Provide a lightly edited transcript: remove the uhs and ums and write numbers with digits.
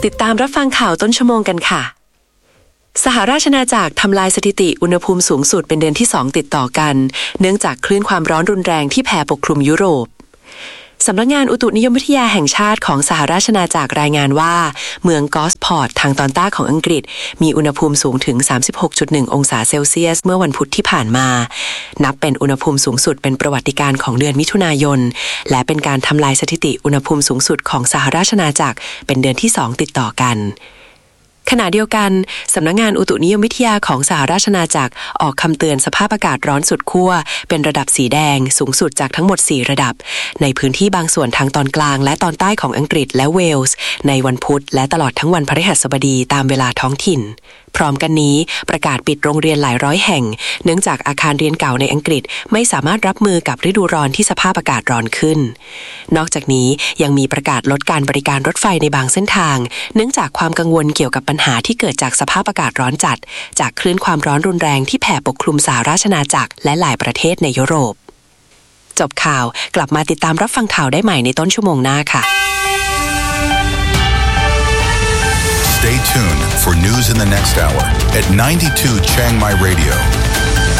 ติดตามรับฟังข่าวต้นชั่วโมงกันค่ะสหราชอาณาจักรทำลายสถิติอุณหภูมิสูงสุดเป็นเดือนที่2ติดต่อกันเนื่องจากคลื่นความร้อนรุนแรงที่แผ่ปกคลุมยุโรปสำนักงานอุตุนิยมวิทยาแห่งชาติของสหราชอาณาจักรรายงานว่าเมืองกอสพอร์ตทางตอนใต้ของอังกฤษมีอุณหภูมิสูงถึง 36.1 องศาเซลเซียสเมื่อวันพุธที่ผ่านมานับเป็นอุณหภูมิสูงสุดเป็นประวัติการณ์ของเดือนมิถุนายนและเป็นการทำลายสถิติอุณหภูมิสูงสุดของสหราชอาณาจักรเป็นเดือนที่2ติดต่อกันขณะเดียวกันสำนักงานอุตุนิยมวิทยาของสหราชอาณาจักรออกคำเตือนสภาพอากาศร้อนสุดขั้วเป็นระดับสีแดงสูงสุดจากทั้งหมด4ระดับในพื้นที่บางส่วนทางตอนกลางและตอนใต้ของอังกฤษและเวลส์ในวันพุธและตลอดทั้งวันพฤหัสบดีตามเวลาท้องถิ่นพร้อมกันนี้ประกาศปิดโรงเรียนหลายร้อยแห่งเนื่องจากอาคารเรียนเก่าในอังกฤษไม่สามารถรับมือกับฤดูร้อนที่สภาพอากาศร้อนขึ้นนอกจากนี้ยังมีประกาศลดการบริการรถไฟในบางเส้นทางเนื่องจากความกังวลเกี่ยวกับปัญหาที่เกิดจากสภาพอากาศร้อนจัดจากคลื่นความร้อนรุนแรงที่แผ่ปกคลุมสหราชอาณาจักรและหลายประเทศในยุโรปจบข่าวกลับมาติดตามรับฟังข่าวได้ใหม่ในต้นชั่วโมงหน้าค่ะ Stay tuned for news in the next hour at 92 Chiang Mai Radio.